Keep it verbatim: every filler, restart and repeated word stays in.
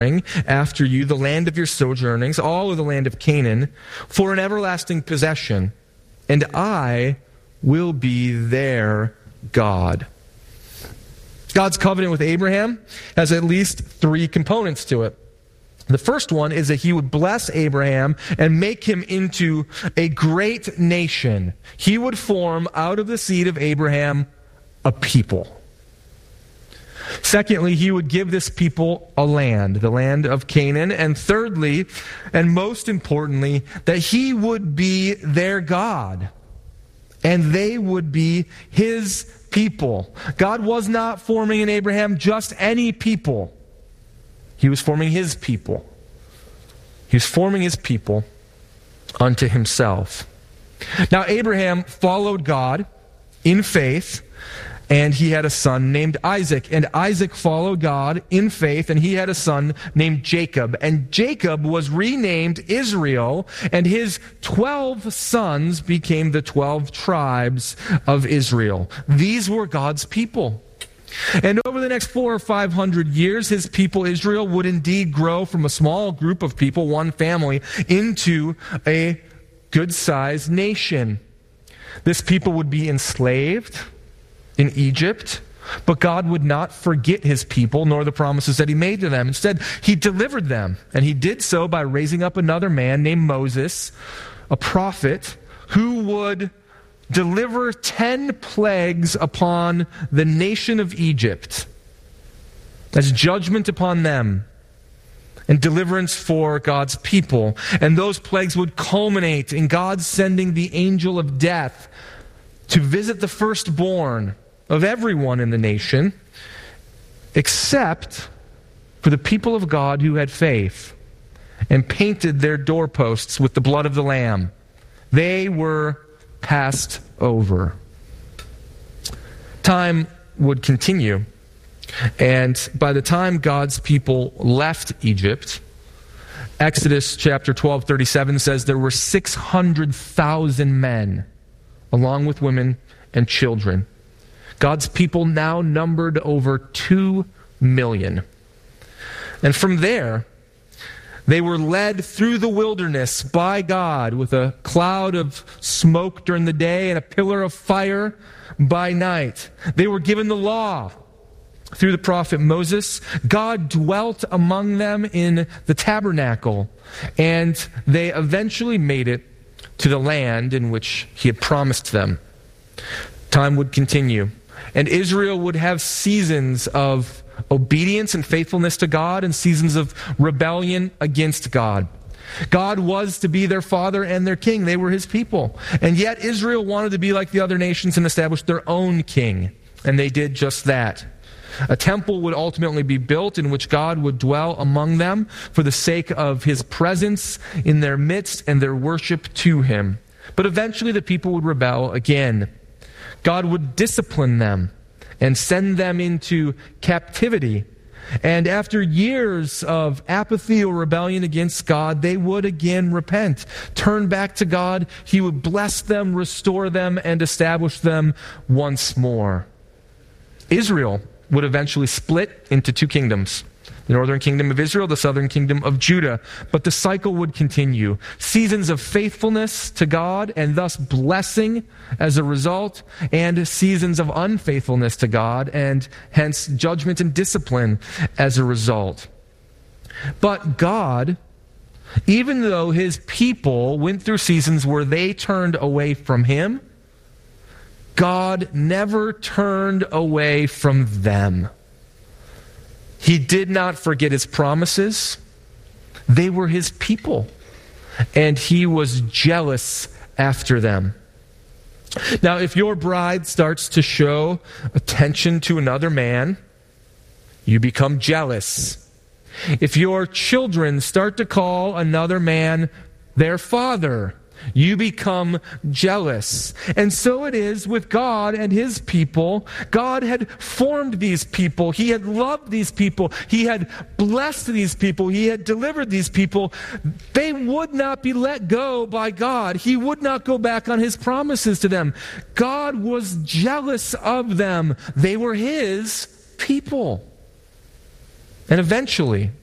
after you the land of your sojournings, all of the land of Canaan, for an everlasting possession, and I will be their God. God's covenant with Abraham has at least three components to it. The first one is that he would bless Abraham and make him into a great nation. He would form out of the seed of Abraham a people. Secondly, he would give this people a land, the land of Canaan. And thirdly, and most importantly, that he would be their God, and they would be his people. God was not forming in Abraham just any people. He was forming his people. He was forming his people unto himself. Now, Abraham followed God in faith, and he had a son named Isaac. And Isaac followed God in faith, and he had a son named Jacob. And Jacob was renamed Israel, and his twelve sons became the twelve tribes of Israel. These were God's people. And over the next four or five hundred years, his people Israel would indeed grow from a small group of people, one family, into a good-sized nation. This people would be enslaved in Egypt, but God would not forget his people nor the promises that he made to them. Instead, he delivered them, and he did so by raising up another man named Moses, a prophet, who would deliver ten plagues upon the nation of Egypt as judgment upon them and deliverance for God's people. And those plagues would culminate in God sending the angel of death to visit the firstborn of everyone in the nation, except for the people of God who had faith and painted their doorposts with the blood of the Lamb. They were passed over. Time would continue, and by the time God's people left Egypt, Exodus chapter twelve, thirty-seven says there were six hundred thousand men, along with women and children. God's people now numbered over two million. And from there, they were led through the wilderness by God with a cloud of smoke during the day and a pillar of fire by night. They were given the law through the prophet Moses. God dwelt among them in the tabernacle, and they eventually made it to the land in which he had promised them. Time would continue, and Israel would have seasons of obedience and faithfulness to God and seasons of rebellion against God. God was to be their father and their king. They were his people. And yet Israel wanted to be like the other nations and establish their own king. And they did just that. A temple would ultimately be built in which God would dwell among them for the sake of his presence in their midst and their worship to him. But eventually the people would rebel again. God would discipline them and send them into captivity. And after years of apathy or rebellion against God, they would again repent, turn back to God. He would bless them, restore them, and establish them once more. Israel would eventually split into two kingdoms. The northern kingdom of Israel, the southern kingdom of Judah. But the cycle would continue. Seasons of faithfulness to God and thus blessing as a result, and seasons of unfaithfulness to God and hence judgment and discipline as a result. But God, even though his people went through seasons where they turned away from him, God never turned away from them. He did not forget his promises. They were his people, and he was jealous after them. Now, if your bride starts to show attention to another man, you become jealous. If your children start to call another man their father, you become jealous. And so it is with God and his people. God had formed these people. He had loved these people. He had blessed these people. He had delivered these people. They would not be let go by God. He would not go back on his promises to them. God was jealous of them. They were his people. And eventually,